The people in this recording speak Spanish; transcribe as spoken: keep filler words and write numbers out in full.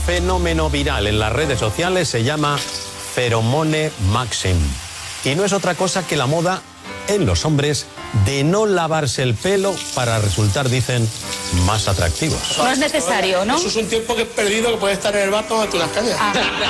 fenómeno viral en las redes sociales, se llama Pheromone Maxim. Y no es otra cosa que la moda en los hombres de no lavarse el pelo para resultar, dicen, más atractivos. No es necesario, ¿no? Eso es un tiempo que es perdido, que puede estar en el bar tomándote unas cañas. Ah.